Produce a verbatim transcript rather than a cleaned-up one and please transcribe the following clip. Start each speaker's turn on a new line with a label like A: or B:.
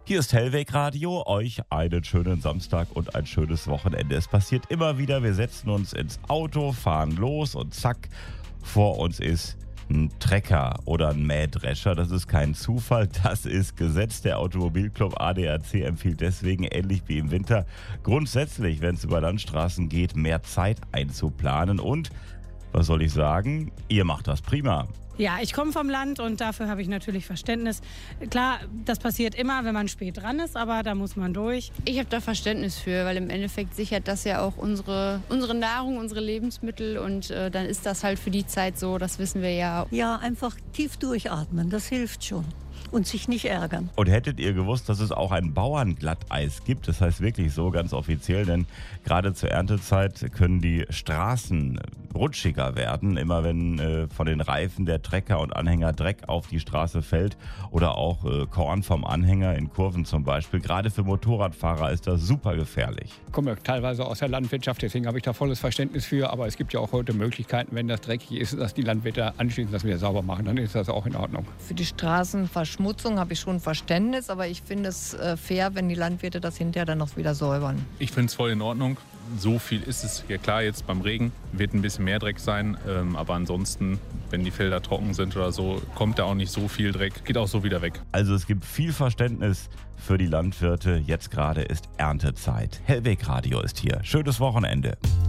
A: Hier ist Hellweg Radio, euch einen schönen Samstag und ein schönes Wochenende. Es passiert immer wieder, wir setzen uns ins Auto, fahren los und zack, vor uns ist ein Trecker oder ein Mähdrescher. Das ist kein Zufall, das ist Gesetz. Der Automobilclub A D A C empfiehlt deswegen, ähnlich wie im Winter, grundsätzlich, wenn es über Landstraßen geht, mehr Zeit einzuplanen. Und, was soll ich sagen, ihr macht das prima.
B: Ja, ich komme vom Land und dafür habe ich natürlich Verständnis. Klar, das passiert immer, wenn man spät dran ist, aber da muss man durch.
C: Ich habe da Verständnis für, weil im Endeffekt sichert das ja auch unsere, unsere Nahrung, unsere Lebensmittel und äh, dann ist das halt für die Zeit so, das wissen wir ja.
D: Ja, einfach tief durchatmen, das hilft schon. Und sich nicht ärgern.
A: Und hättet ihr gewusst, dass es auch ein Bauernglatteis gibt? Das heißt wirklich so, ganz offiziell, denn gerade zur Erntezeit können die Straßen rutschiger werden, immer wenn äh, von den Reifen der Trecker und Anhänger Dreck auf die Straße fällt oder auch äh, Korn vom Anhänger in Kurven zum Beispiel. Gerade für Motorradfahrer ist das super gefährlich.
E: Ich komme ja teilweise aus der Landwirtschaft, deswegen habe ich da volles Verständnis für. Aber es gibt ja auch heute Möglichkeiten, wenn das dreckig ist, dass die Landwirte anschließend das wieder sauber machen. Dann ist das auch in Ordnung.
F: Für die Straßenverschmutzung habe ich schon Verständnis, aber ich finde es äh, fair, wenn die Landwirte das hinterher dann noch wieder säubern.
G: Ich finde es voll in Ordnung. So viel ist es. Ja klar, jetzt beim Regen wird ein bisschen mehr Dreck sein, ähm, aber ansonsten, wenn die Felder trocken sind oder so, kommt da auch nicht so viel Dreck, geht auch so wieder weg.
A: Also es gibt viel Verständnis für die Landwirte. Jetzt gerade ist Erntezeit. Hellweg Radio ist hier. Schönes Wochenende.